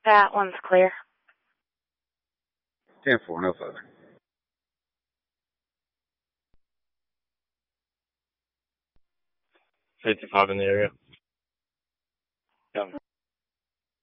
That one's clear. 10-4, no further. 55 in the area. Yeah.